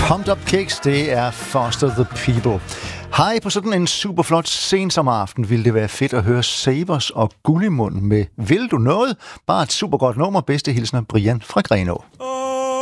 Pumped Up Kicks, det er Foster the People. Hej, på sådan en superflot sensommeraften ville det være fedt at høre Sabers og Gullimund med Vil du noget? Bare et supergodt nummer. Bedste hilsner, Brian fra Grenaa.